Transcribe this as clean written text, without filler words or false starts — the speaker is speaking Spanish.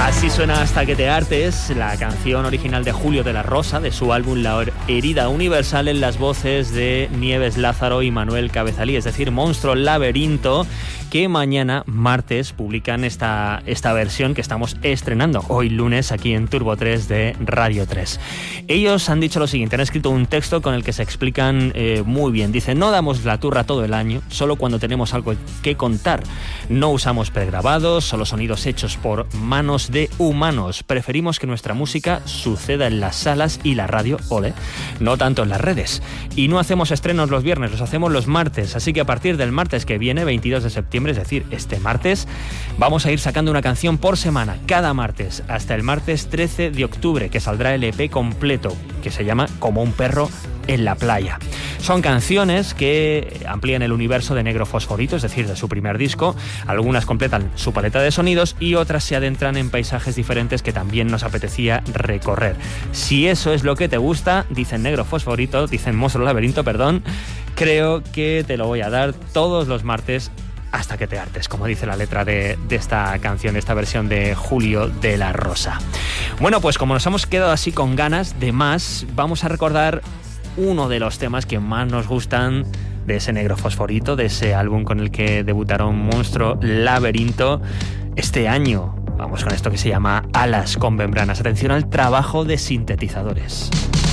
Así suena Hasta que te hartes, la canción original de Julio de la Rosa, de su álbum La herida universal, en las voces de Nieves Lázaro y Manuel Cabezalí, es decir, Monstruo Laberinto, que mañana, martes, publican esta versión que estamos estrenando hoy lunes aquí en Turbo 3 de Radio 3. Ellos han dicho lo siguiente, han escrito un texto con el que se explican muy bien. Dicen: no damos la turra todo el año, solo cuando tenemos algo que contar. No usamos pregrabados, solo sonidos hechos por manos de humanos. Preferimos que nuestra música suceda en las salas y la radio, ole, no tanto en las redes. Y no hacemos estrenos los viernes, los hacemos los martes. Así que a partir del martes que viene, 22 de septiembre, es decir, este martes, vamos a ir sacando una canción por semana, cada martes, hasta el martes 13 de octubre, que saldrá el EP completo, que se llama Como un perro en la playa. Son canciones que amplían el universo de Negro Fosforito, es decir, de su primer disco. Algunas completan su paleta de sonidos y otras se adentran en paisajes diferentes que también nos apetecía recorrer. Si eso es lo que te gusta, dicen Negro Fosforito, dicen Monstruo Laberinto, perdón, creo que te lo voy a dar todos los martes hasta que te hartes, como dice la letra de esta canción, de esta versión de Julio de la Rosa. Bueno, pues como nos hemos quedado así con ganas de más, vamos a recordar uno de los temas que más nos gustan de ese Negro Fosforito, de ese álbum con el que debutaron Monstruo Laberinto este año. Vamos con esto que se llama Alas con membranas. Atención al trabajo de sintetizadores.